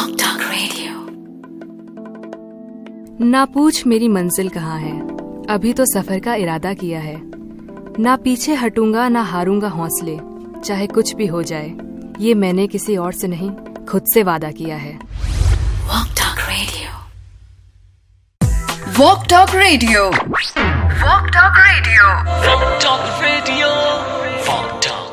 ना पूछ मेरी मंजिल कहाँ है, अभी तो सफर का इरादा किया है। ना पीछे हटूंगा ना हारूंगा हौसले, चाहे कुछ भी हो जाए। ये मैंने किसी और से नहीं, खुद से वादा किया है। Walk Talk Radio. Walk Talk Radio. Walk Talk Radio. Walk Talk.